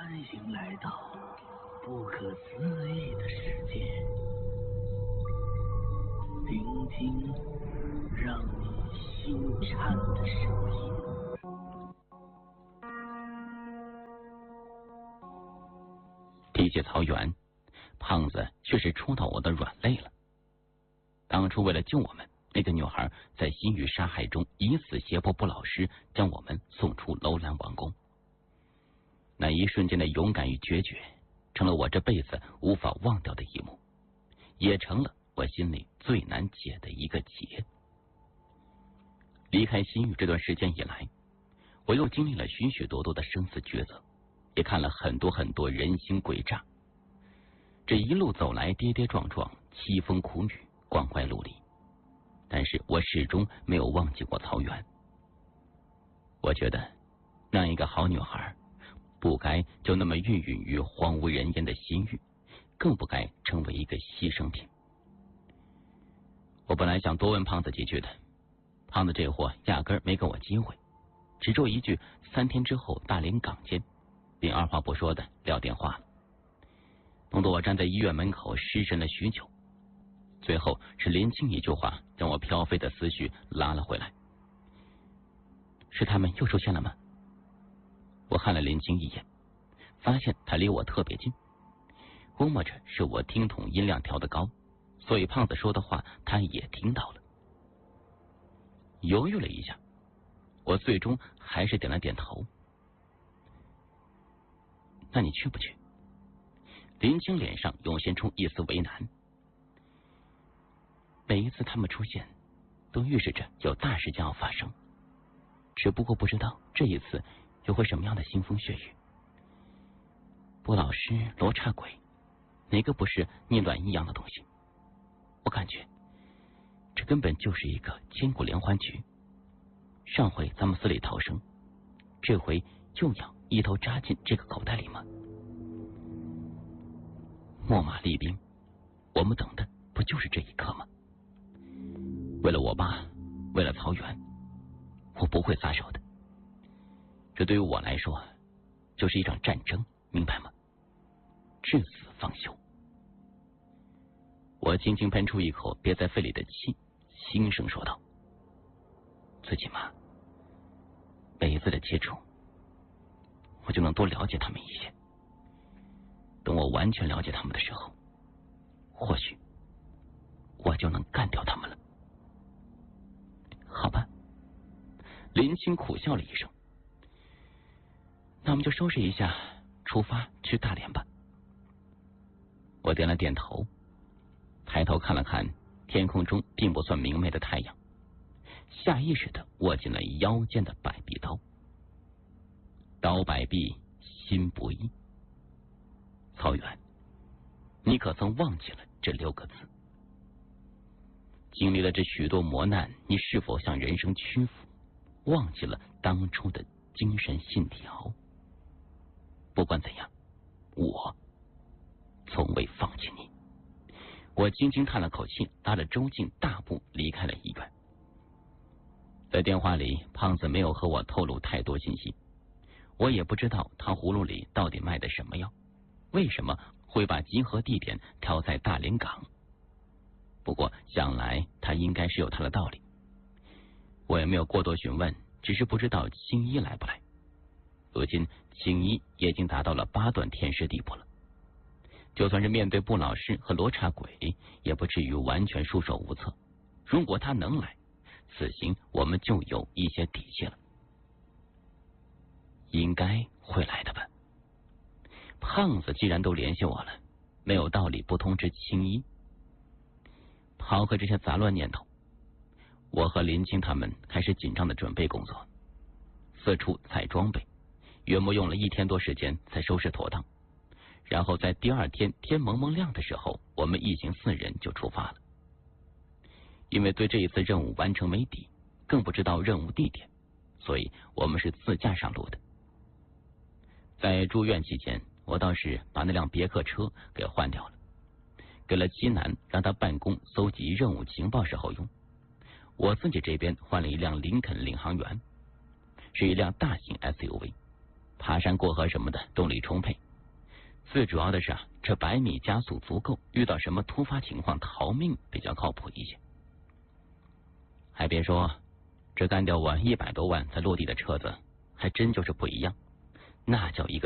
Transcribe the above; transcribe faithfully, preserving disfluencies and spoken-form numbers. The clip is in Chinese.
欢迎来到不可思议的世界，聆听让你心颤的声音。 提起曹原，胖子确实戳到我的软肋了。当初为了救我们，那个女孩在新宇杀害中以死胁迫不老师将我们送出楼兰王宫。那一瞬间的勇敢与决绝，成了我这辈子无法忘掉的一幕，也成了我心里最难解的一个结。离开新宇这段时间以来，我又经历了许许多多的生死抉择，也看了很多很多人心诡诈。这一路走来，跌跌撞撞，凄风苦雨，光怪陆离，但是我始终没有忘记过曹原。我觉得那样一个好女孩不该就那么孕育于荒无人烟的新域，更不该成为一个牺牲品。我本来想多问胖子几句的，胖子这货压根儿没给我机会，只说一句三天之后大连港见，便二话不说的撂电话了，弄得我站在医院门口失神了许久。最后是林青一句话将我飘飞的思绪拉了回来。是他们又出现了吗？我看了林青一眼，发现他离我特别近，估摸着是我听筒音量调得高，所以胖子说的话他也听到了。犹豫了一下，我最终还是点了点头。那你去不去？林青脸上涌现出一丝为难。每一次他们出现都预示着有大事将要发生，只不过不知道这一次又会什么样的腥风血雨。不老师、罗刹鬼，哪个不是逆卵一样的东西？我感觉这根本就是一个千古连环局。上回咱们死里逃生，这回又要一头扎进这个口袋里吗？秣马厉兵，我们等的不就是这一刻吗？为了我爸，为了曹原，我不会撒手的。这对于我来说就是一场战争，明白吗？至死方休。我轻轻喷出一口憋在肺里的气，轻声说道：最起码每一次的接触，我就能多了解他们一些。等我完全了解他们的时候，或许我就能干掉他们了。好吧。林青苦笑了一声。那我们就收拾一下，出发去大连吧。我点了点头，抬头看了看天空中并不算明媚的太阳，下意识的握紧了腰间的百臂刀。刀百臂，心不移。曹原，你可曾忘记了这六个字？经历了这许多磨难，你是否向人生屈服，忘记了当初的精神信条？不管怎样，我从未放弃你。我轻轻叹了口气，拉着周静大步离开了医院。在电话里，胖子没有和我透露太多信息，我也不知道他葫芦里到底卖的什么药，为什么会把集合地点挑在大连港。不过想来他应该是有他的道理，我也没有过多询问，只是不知道青衣来不来。如今青衣也已经达到了八段天师地步了，就算是面对不老师和罗刹鬼，也不至于完全束手无策。如果他能来，此行我们就有一些底气了。应该会来的吧。胖子既然都联系我了，没有道理不通知青衣。抛开这些杂乱念头，我和林青他们开始紧张的准备工作，四处采装备，约莫用了一天多时间才收拾妥当。然后在第二天天蒙蒙亮的时候，我们一行四人就出发了。因为对这一次任务完成没底，更不知道任务地点，所以我们是自驾上路的。在住院期间，我倒是把那辆别克车给换掉了，给了齐南让他办公搜集任务情报时候用。我自己这边换了一辆林肯领航员，是一辆大型 S U V， 爬山过河什么的动力充沛。最主要的是啊，这百米加速足够，遇到什么突发情况逃命比较靠谱一些。还别说，这干掉我一百多万才落地的车子，还真就是不一样，那叫一个